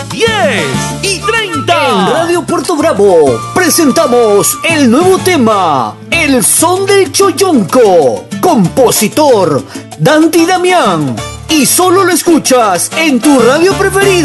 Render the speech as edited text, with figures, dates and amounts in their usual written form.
10:30. En Radio Puerto Bravo presentamos el nuevo tema, El Son del Choyonco, compositor Danti Damián, y solo lo escuchas en tu radio preferida.